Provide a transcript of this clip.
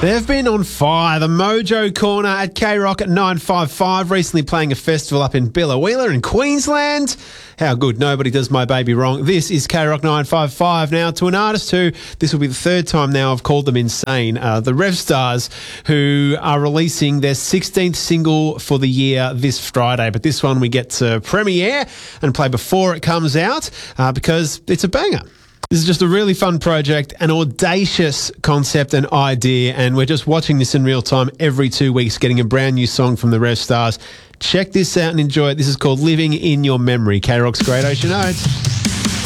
They've been on fire. The Mojo Corner at K-Rock at 955, recently playing a festival up in Billawheeler in Queensland. How good. Nobody does my baby wrong. This is K-Rock 955. Now, to an artist who, this will be the third time now I've called them insane, the Rev Stars, who are releasing their 16th single for the year this Friday. But this one we get to premiere and play before it comes out because it's a banger. This is just a really fun project, an audacious concept and idea, and we're just watching this in real time every 2 weeks, getting a brand new song from the Rev Stars. Check this out and enjoy it. This is called Living in Your Memory. K-Rock's Great Ocean Oats.